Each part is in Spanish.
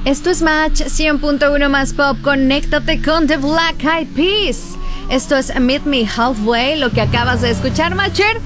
Esto es Match 100.1 más pop. Conéctate con The Black Eyed Peas. Esto es Meet Me Halfway, lo que acabas de escuchar, Matcher.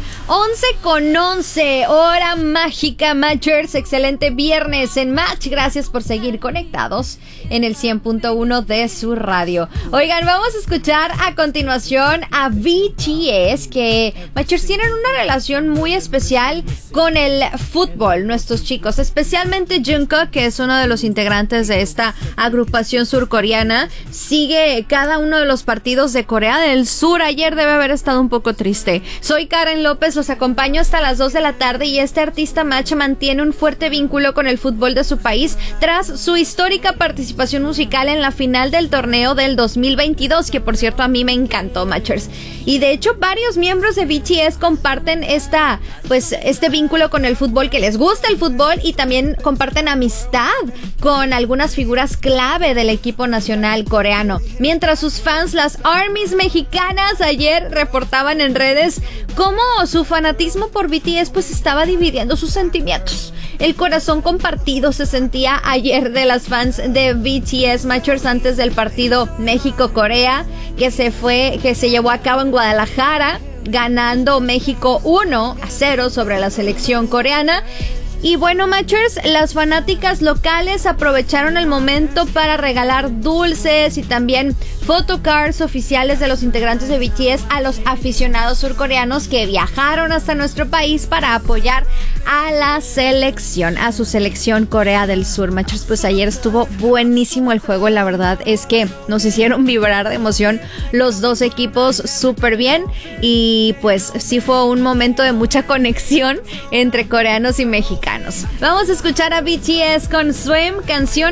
11:11, hora mágica, Matchers. Excelente viernes en Match. Gracias por seguir conectados en el 100.1 de su radio. Oigan, vamos a escuchar a continuación a BTS, que, Matchers, tienen una relación muy especial con el fútbol, nuestros chicos. Especialmente Jungkook, que es uno de los integrantes de esta agrupación surcoreana. Sigue cada uno de los partidos de Corea del Sur. Ayer debe haber estado un poco triste. Soy Karen López, los acompaño hasta las 2 de la tarde y este artista Match mantiene un fuerte vínculo con el fútbol de su país tras su histórica participación musical en la final del torneo del 2022, que por cierto a mí me encantó, Matchers. Y de hecho varios miembros de BTS comparten este vínculo con el fútbol, que les gusta el fútbol, y también comparten amistad con algunas figuras clave del equipo nacional coreano. Mientras sus fans, las ARMYs mexicanas, ayer reportaban en redes cómo su fanatismo por BTS pues estaba dividiendo sus sentimientos. El corazón compartido se sentía ayer de las fans de BTS, Matchers, antes del partido México-Corea que se llevó a cabo en Guadalajara, ganando México 1-0 sobre la selección coreana. Y bueno, Matchers, las fanáticas locales aprovecharon el momento para regalar dulces y también photocards oficiales de los integrantes de BTS a los aficionados surcoreanos que viajaron hasta nuestro país para apoyar a la selección, a su selección Corea del Sur. Matchers, pues ayer estuvo buenísimo el juego, la verdad es que nos hicieron vibrar de emoción los dos equipos súper bien, y pues sí fue un momento de mucha conexión entre coreanos y mexicanos. Vamos a escuchar a BTS con Swim, canción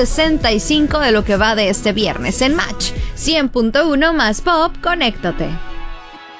165 de lo que va de este viernes en Match 100.1 más pop. Conéctate.